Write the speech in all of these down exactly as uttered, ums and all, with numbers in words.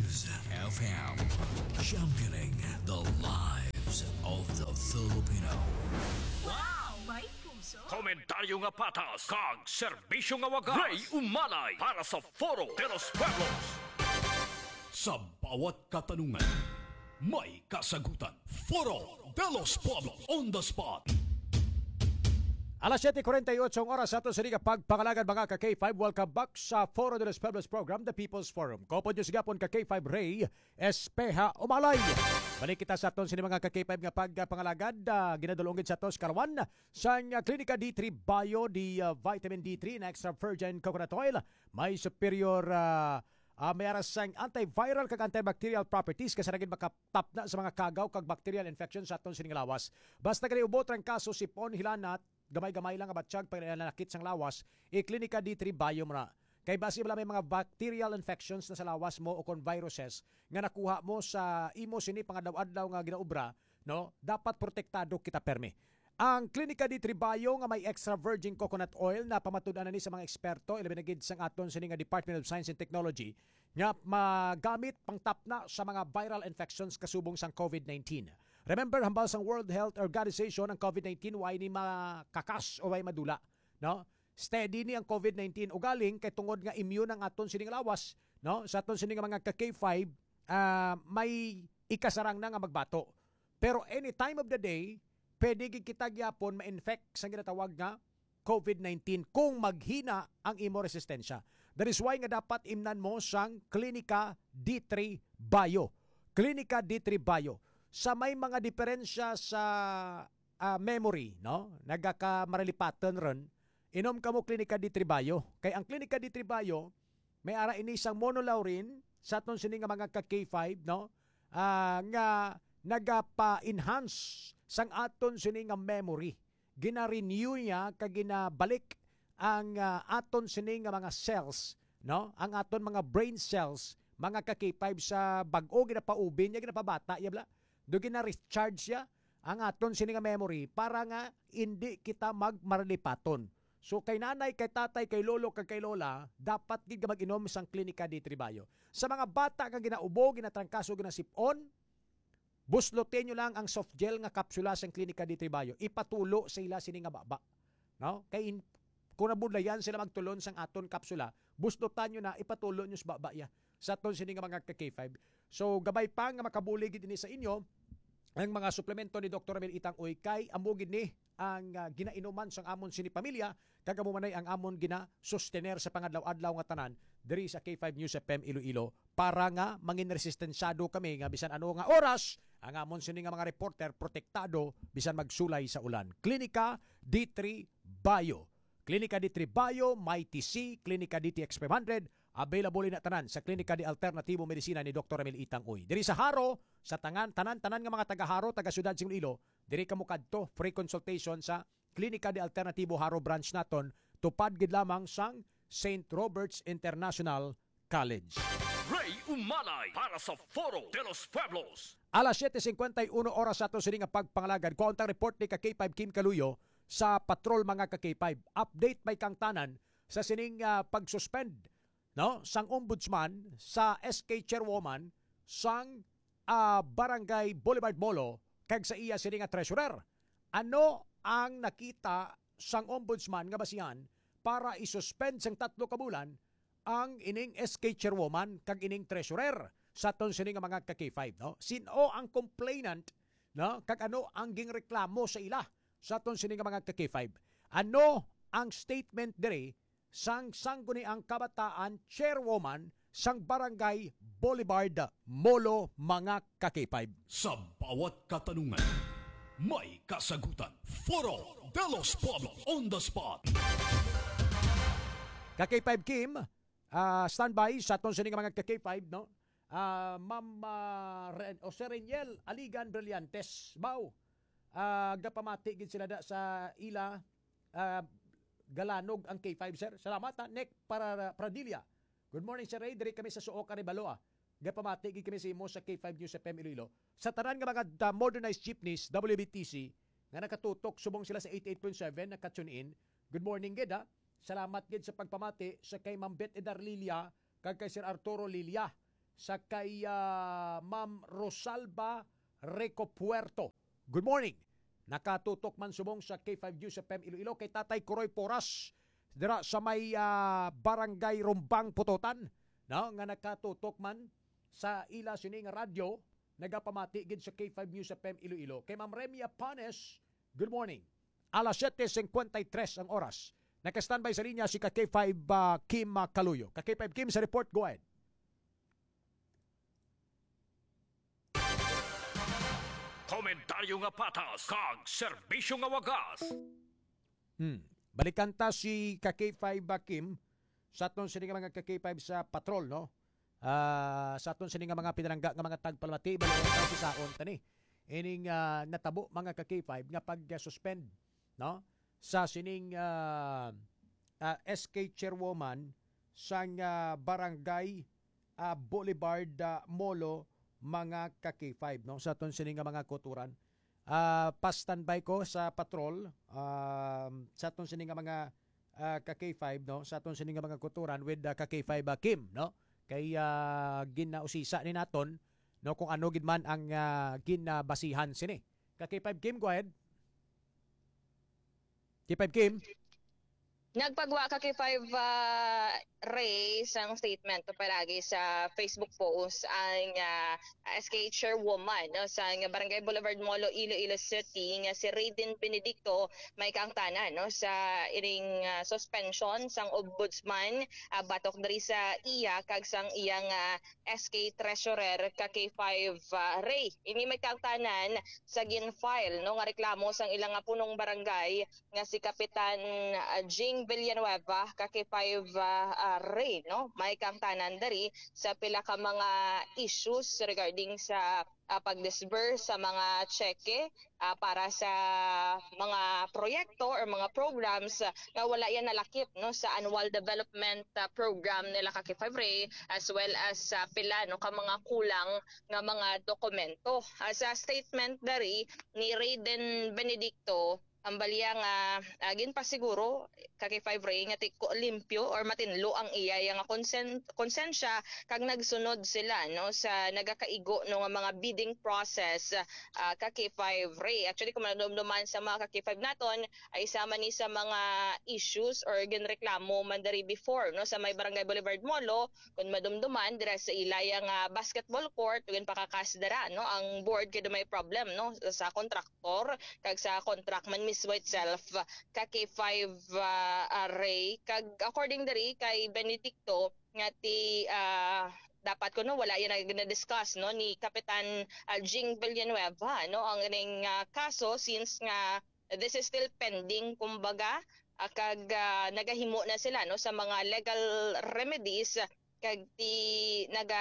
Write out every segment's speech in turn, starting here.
News F M. Championing the lives of the Filipino. Wow! May puso! Komentaryo nga patas, kag serbisyo nga wagas. Ray Umalay para sa Foro de los Pueblos. Sa bawat katanungan, may kasagutan. Foro de los Pueblos on the spot. Alas siyete forty-eight ang oras sa ito sa Liga Pagpangalagan mga ka-K five. Welcome back sa Foro de los Pueblos program, The People's Forum. Kopod nyo sigapon ka-K five Ray Espeha Umalay. Balik kita sa aton sini mga ka-K five nga pagpangalagad. Uh, ginadulungin sa aton sa Karawan sa uh, Klinika D three Bio, di uh, vitamin D three na extra virgin coconut oil. May superior uh, Uh, may aras sang antiviral kag antibacterial properties kasi naging makatap na sa mga kagaw kag bacterial infection sa aton sining lawas. Basta kani ubot ang kaso sipon hilanat, gamay-gamay lang nga batsyag pag nanakit sang lawas, i-Klinika D three Bio mo na. Kay base wala may mga bacterial infections na sa lawas mo o kon viruses nga nakuha mo sa imo sini pangadaw-adlaw nga ginaubra, no? Dapat protektado kita permi. Ang Klinika D three Bio nga may extra virgin coconut oil na pamatud-an ni sa mga eksperto ilabi na gid sang aton sini nga Department of Science and Technology nga magamit pangtapna sa mga viral infections kasubong sang COVID nineteen. Remember hambal sang World Health Organization ang COVID nineteen way ni makakas o way madula, no? Steady ni ang COVID nineteen ugaling kay tungod nga immune ang aton sining lawas, no? Sa aton sining mga ka-K five uh, may ikasarang na nga magbato. Pero any time of the day pwede kita gyapon ma-infect sa ginatawag nga COVID nineteen kung maghina ang imo resistensya. That is why nga dapat imnan mo sang Klinika D three Bio. Klinika D three Bio. Sa may mga diferensya sa uh, memory, no? Nagaka-maralipatan ron, inom ka mo Klinika D three Bio. Kay ang Klinika D three Bio, may ara ini sang monolaurin sa aton sini nga mga ka-K five, no? Uh, nga nagapa-enhance sang aton sini nga memory. Gina-renew niya kag ginabalik ang uh, aton sini nga mga cells, no? Ang aton mga brain cells, mga ka-K five sa bag-o ginapaubin niya, ginapabata ya bla. Do gina-recharge siya ang aton sini nga memory para nga hindi kita magmaralipaton. So kay nanay, kay tatay, kay lolo, kay kay lola, dapat gid ka mag-inom sang Klinika D three Bio. Sa mga bata nga ginaubo, ginatrangkaso, ginasipon, buslotin nyo lang ang soft gel nga kapsula sa Klinika D three Bio. Ipatulo sa ila sini nga baba. No? Kay in, kung nabudlayan sila magtulon sang aton kapsula, buslotan nyo na ipatulo nyo sa baba ya. Sa aton sini nga mga ka-K five. So gabay pa nga makabulig din sa inyo ang mga suplemento ni Doctor Emil Itang Uy kay amugid ni ang uh, ginainuman sang amon sini pamilya kag amo manay ang amon gina sustener sa pangadlaw-adlaw nga tanan diri sa K five News F M Iloilo para nga mangin resistensyado kami nga bisan ano nga oras ang amon sini nga mga reporter protektado bisan magsulay sa ulan. Klinika D three Bio. Klinika D three Bio, may T C, Klinika D T X five hundred, available na tanan sa Klinika di Alternatibo Medisina ni Doctor Emil Itang Uy. Diri sa Haro, sa tangan, tanan-tanan nga mga taga-Haro, taga-Syudad sa Iloilo, diri ka mo kadto free consultation sa Klinika di Alternatibo Haro branch naton, tupad gid lamang sang Saint Robert's International College. Ray Umalay para sa Foro de los Pueblos. Alas siyete fifty-one oras sa ito sini nga pagpangalagan. Kuwantang report ni ka-K five Kim Kaluyo sa patrol mga ka-K five. Update may kang tanan sa sining uh, pag-suspend, no? Sang ombudsman, sa S K chairwoman, sang uh, Barangay Boulevard Molo, kag sa iya sining nga treasurer. Ano ang nakita sang ombudsman nga basihan para isuspend sang tatlo ka bulan ang ining S K chairwoman kag ining treasurer sa aton sini nga mga ka-K five, no? Sino ang complainant, no? Kag ano ang gingreklamo sa ila sa aton sini nga mga ka-K five? Ano ang statement diri sang sangguni ang kabataan chairwoman sang Barangay Boulevard Molo mga ka-K five? Sa bawat katanungan, may kasagutan. Foro de los Pueblos on the spot. Ka-K five Kim, uh, standby sa aton sini nga mga ka-K five, no? Uh, Ma'am uh, Ren, o Sir Reniel Aligan Brillantes, Bao. Uh, gapamati gid sila da sa ila uh, galanog ang K five, sir. Salamat ha. Nick para Pradilla. Good morning, Sir Ray. Diri kami sa Suoca Ribaloa. Gapamati gid kami sa imo sa K five News F M Iloilo. Sa tanan nga mga uh, modernized jeepneys W B T C nga nakatutok subong sila sa eighty-eight point seven nakatune in. Good morning gid ha. Salamat gid sa pagpamati sa kay Ma'am Beth Edar Lilia kag kay Sir Arturo Lilia sa kay ah, Ma'am Rosalba Recopuerto. Good morning. Nakatutok man subong sa K five News F M Iloilo kay Tatay Kuroy Poras dira sa may ah, Barangay Rumbang Putotan, no, nga nakatutok man sa ila sining radyo nagapamati gid sa K five News F M Iloilo. Kay Ma'am Remia Panes, good morning. Alas seven fifty-three ang oras. Naka-standby sa linya si ka K five uh, Kim uh, Kaluyo. Ka K five Kim sa report, go ahead. Komentaryo nga patas kag serbisyo nga wagas. Hmm. Balikan ta si ka K five uh, Kim sa aton sini nga mga ka K five sa patrol, no? Uh, sa aton sini nga mga pinarangga nga mga tagpalmati balikan ta si saon tani. Ining uh, natabo mga ka K five nga pag-suspend, no? Sa sining uh, uh, S K chairwoman sang uh, barangay uh, Boulevard uh, Molo mga ka K five, no, sa aton sining nga mga kuturan. Uh, pa-standby ko sa patrol uh, sa aton sining nga mga uh, ka K five, no, sa aton sining nga mga kuturan with uh, ka K five uh, Kim, no, kay uh, ginausisa ni naton, no, kung ano gid man ang uh, ginabasihan sini. Ka K five Kim, go ahead. K five Kim. Nagpagwa ka kay five uh, Ray sang statement to palagi sa Facebook post ang uh, S K chairwoman, no, sa Barangay Boulevard Molo, Iloilo City nga si Raiden Benedicto may kaangtanan, no, sa iring uh, suspension sang ombudsman uh, batok diri sa iya kag sang iyang uh, S K treasurer ka kay five uh, Ray. Ini may kaangtanan sa gin-file, no, nga reklamo sang ilang nga punong barangay nga si Kapitan uh, Jing Villanueva ka kay five uh, uh, Ray, no, may kaangtanan dari sa pila ka mga issues regarding sa uh, pag-disburse sa mga cheque uh, para sa mga proyekto or mga programs uh, nga wala yan nalakip, no, sa annual development uh, program nila ka kay five Ray, as well as uh, pila, no, ka mga kulang nga mga dokumento. Uh, sa statement dari ni Raiden Benedicto, ang balya nga uh, gin pa siguro ka kay five Ray nga tiko limpyo or matinlo ang iya nga consent konsensya kag nagsunod sila, no, sa nagakaigo no nga mga bidding process uh, ka kay five Ray. Actually kung madumduman sa mga ka kay five naton ay sama ni sa mga issues or ginreklamo man dari before, no, sa may Barangay Boulevard Molo kun madumduman dira sa ilaya nga basketball court ugin pakakasdara, no, ang board kay may problem, no, sa kontraktor kag sa contract man mismo itself ka kay five uh, Ray kag according diri kay Benedicto nga ti uh, dapat ko, no, wala yan na discuss, no, ni Kapitan uh, Jing Villanueva, no, ang ining uh, kaso since nga this is still pending, kumbaga uh, kag uh, nagahimo na sila, no, sa mga legal remedies kag ti naga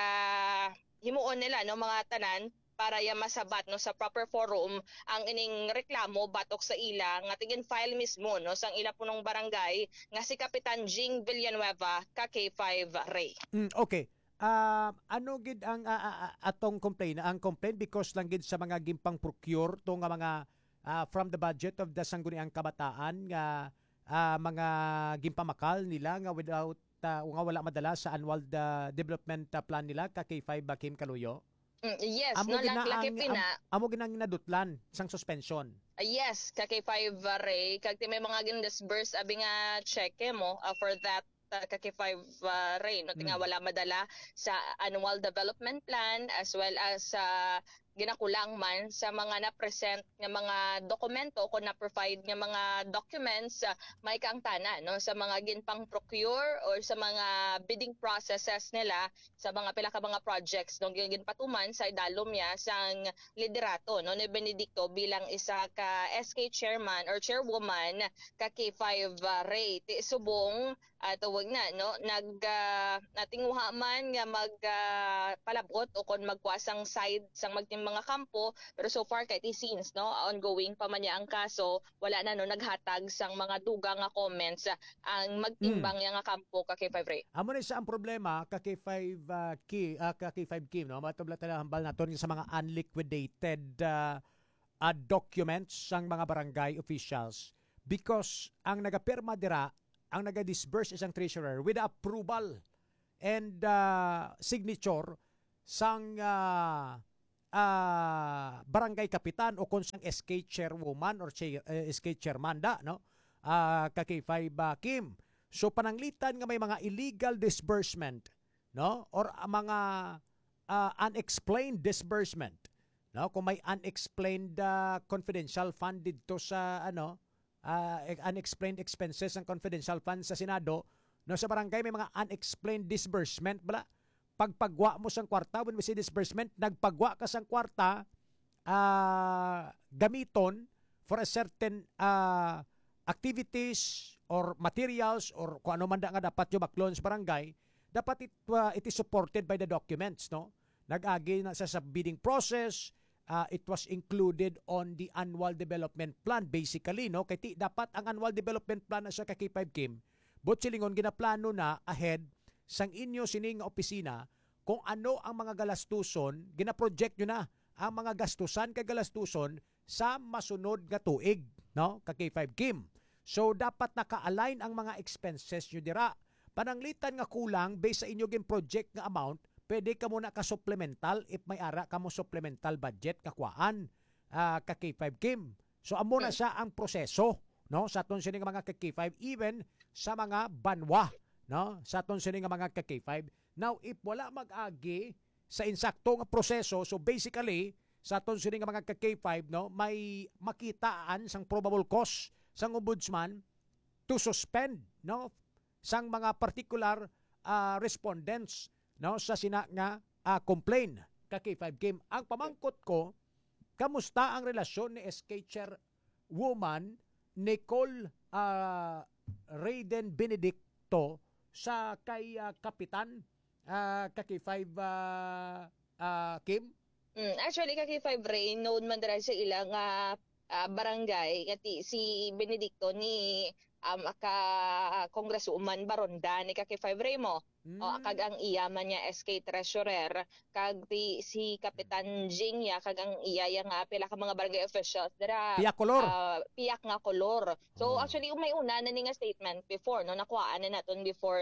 himuon nila, no, mga tanan para ya masabat, no, sa proper forum ang ining reklamo batok sa ila nga tigin file mismo, no, sang ila punong barangay nga si Kapitan Jing Villanueva ka K five Ray. Mm, okay. Uh, ano gid ang uh, uh, atong complaint? Ang complaint because lang gid sa mga gimpang procure to nga mga uh, from the budget of the Sangguniang Kabataan nga uh, mga gimpamakal nila nga without uh, nga wala madala sa annual the development uh, plan nila ka K five Kim Kaluyo. Mm, yes, Amo no, lakip gina na. Am, amo ginang ginadutlan sang suspension. Uh, yes, ka K five Ray kag ti may mga gin-disburse abi nga cheque mo uh, for that uh, ka K five uh, Ray, no, tinga Mm. wala madala sa annual development plan as well as sa uh, ginakulang man sa mga na-present nga mga dokumento kung na-provide nga mga documents uh, may kaangtanan, no, sa mga ginpang procure or sa mga bidding processes nila sa mga pila ka mga projects no ginpatuman sa idalom niya sang liderato, no, ni Benedicto bilang isa ka S K chairman or chairwoman ka K five uh, Ray. Ti subong uh, tuwag na, no, nag uh, natinguha man nga mag uh, palabot o kon magkuasang side sang magtim mga kampo, pero so far kay scenes, no, ongoing pa man niya ang kaso, wala na, no, naghatag sang mga duga nga comments uh, ang magtimbang mm. nga kampo ka K five Ray. Amo ni sa ang problema ka K five uh, Ki, uh, ka K five Kim, no, matubla ta hambal naton sa mga unliquidated uh, uh, documents sang mga barangay officials because ang nagapirma dira, ang naga-disburse isang treasurer with approval and uh, signature sang ah, ah, barangay kapitan o kung sang S K chairwoman or chair, eh, S K chairman da, no? Ah, ka K five ah, Kim. So pananglitan nga may mga illegal disbursement, no? Or ah, mga ah, unexplained disbursement, no? Kung may unexplained ah, confidential fund dito sa ano, ah, unexplained expenses ng confidential fund sa Senado, no, sa barangay may mga unexplained disbursement bala. Pagpagwa mo sang kwarta, when we say disbursement, nagpagwa ka sang kwarta ah, gamiton for a certain ah, activities or materials or kung ano man da nga dapat yung baklon sa barangay, dapat it, uh, it is supported by the documents, no? Nag-agi na sa bidding process, uh, it was included on the annual development plan basically, no? Kaya ti, dapat ang annual development plan na sa K five Kim, but silingon ginaplano na ahead sang inyo sining opisina kung ano ang mga galastuson, gina-project nyo na ang mga gastusan kay galastuson sa masunod nga tuig, no? Ka K five Kim. So dapat naka-align ang mga expenses nyo dira. Pananglitan nga kulang based sa inyo gin project nga amount, pwede ka muna ka supplemental if may ara ka mo supplemental budget kakuan uh, ka K five Kim. So amo na siya ang proseso, no? Sa aton sini nga mga ka K five, even sa mga banwa, no? Sa aton sini nga mga ka K five. Now if wala mag-agi sa insakto nga proseso, so basically sa aton sini nga mga ka K five, no, may makitaan sang probable cause sang ombudsman to suspend, no, sang mga particular uh, respondents, no, sa sina nga uh, complain ka K five Kim. Ang pamangkot ko, kamusta ang relasyon ni S K Chairwoman Nicole uh, Raiden Benedicto sa kay uh, Kapitan uh, ka K five uh, uh, Kim? Mm, actually, ka K five Ray, known man dira sa ilang uh, uh, barangay, kati si Benedicto ni um, aka Congresswoman Baronda ni ka K five Ray mo. Mm. O kag ang iya man niya S K Treasurer, kag ti, si Kapitan Jing ya, kag ang iya ya nga pila ka mga barangay officials dira Piyak kolor. uh, piyak nga kolor. So Oh. actually may una na ni nga statement before, no, nakuhaan na naton before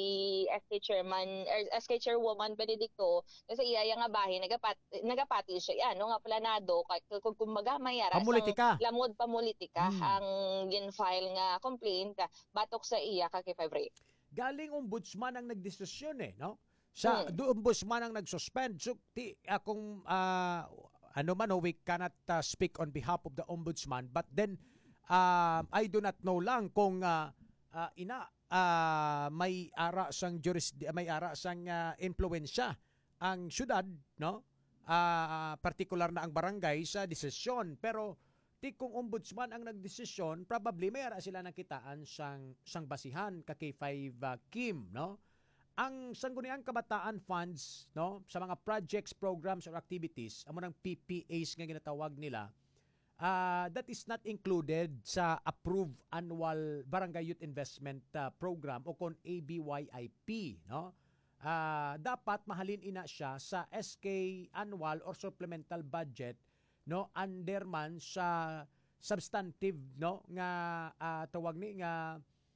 si S K Chairman or S K Chairwoman Benedicto kasi iya ya nga bahin nagapat nagapati siya ya, no, nga planado kay kung kumbaga mayara Pamulitika. lamod pamulitika Hmm. ang gin-file nga complaint batok sa iya ka K five Ray. Galing ombudsman ang nagdesisyon eh, no? Sa Hmm. do ombudsman ang nagsuspend. So ti akong ah, ano man, no, we cannot uh, speak on behalf of the ombudsman, but then um, I do not know lang kung uh, uh, ina uh, may ara sang juris may ara sang uh, impluwensya ang syudad, no? Ah, particular na ang barangay sa desisyon, pero ti kung ombudsman ang nagdesisyon, probably may ara sila nakitaan sang sang basihan ka K five uh, Kim, no? Ang sangguniang kabataan funds, no, sa mga projects, programs or activities, amo nang P P As nga ginatawag nila, uh, that is not included sa approved annual Barangay Youth Investment uh, Program o kon A B Y I P, no? Uh, dapat mahalin ina siya sa S K annual or supplemental budget, no, under man sa substantive, no, nga uh, tawag ni nga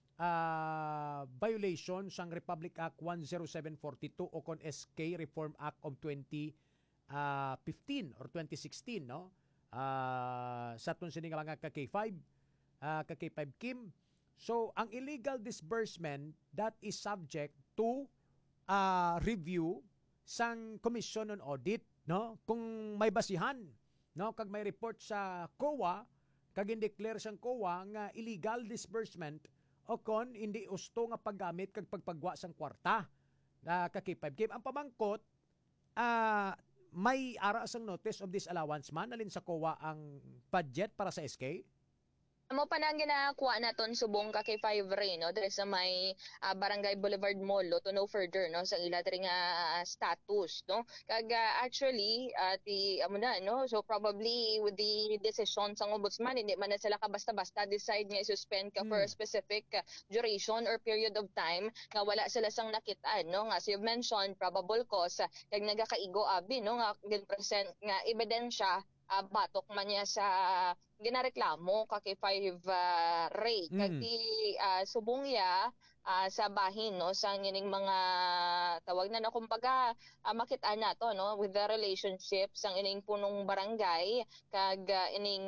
uh, violation sang Republic Act one oh seven forty-two o kon S K Reform Act of twenty fifteen or twenty sixteen, no, uh, sa tun sini nga mga ka K five uh, ka K five Kim. So ang illegal disbursement, that is subject to uh, review sang Commission on Audit, no, kung may basihan, no, kag may report sa C O A kag in-declare sang C O A nga illegal disbursement o kon hindi usto nga paggamit kag pagpagwa sang kwarta na ka K five Kim. Ang pamangkot, uh, may ara sang notice of disallowance man alin sa C O A ang budget para sa S K? Amo pa nang ginakuha naton subong ka K five Ray, no, diri sa may uh, Barangay Boulevard Mall, to no further, no, sa ila diri nga uh, status, no. Kag uh, actually uh, ti amo na, no, so probably with the decision sa ombudsman, hindi man na sila ka basta-basta decide nga i-suspend ka hmm. for a specific uh, duration or period of time nga wala sila sang nakitaan, no, nga so you mentioned probable cause uh, kag nagakaigo abi, no, nga gin present nga ebidensya ah, batok man niya sa ginareklamo kaki five uh, Ray Mm. kagi ah, subong ya ah, sa bahin no sa ngining mga tawag na no kumbaga ah, makita na to no with the relationship sang ining punong barangay kag ah, ining